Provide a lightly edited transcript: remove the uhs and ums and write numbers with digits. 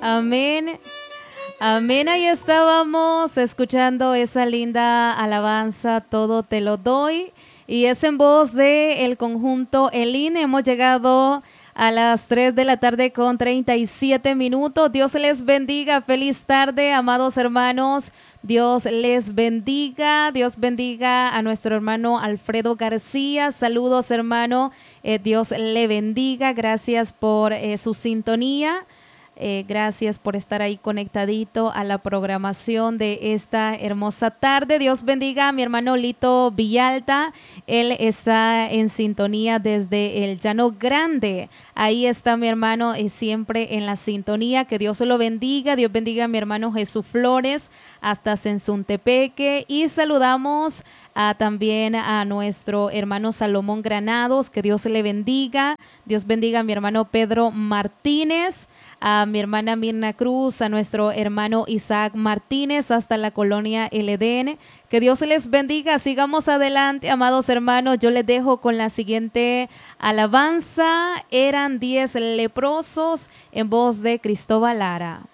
Amén. Amén, ahí estábamos escuchando esa linda alabanza, todo te lo doy. Y es en voz de el conjunto Elín. Hemos llegado a las 3 de la tarde con 37 minutos. Dios les bendiga. Feliz tarde, amados hermanos. Dios les bendiga. Dios bendiga a nuestro hermano Alfredo García. Saludos, hermano. Dios le bendiga. Gracias por su sintonía. Gracias por estar ahí conectadito a la programación de esta hermosa tarde. Dios bendiga a mi hermano Lito Villalta. Él está en sintonía desde el Llano Grande. Ahí está mi hermano siempre en la sintonía. Que Dios lo bendiga. Dios bendiga a mi hermano Jesús Flores hasta Sensuntepeque. Y saludamos también a nuestro hermano Salomón Granados. Que Dios le bendiga. Dios bendiga a mi hermano Pedro Martínez, a mi hermana Mirna Cruz, a nuestro hermano Isaac Martínez, hasta la colonia El Edén. Que Dios les bendiga. Sigamos adelante, amados hermanos. Yo les dejo con la siguiente alabanza. Eran 10 leprosos, en voz de Cristóbal Lara.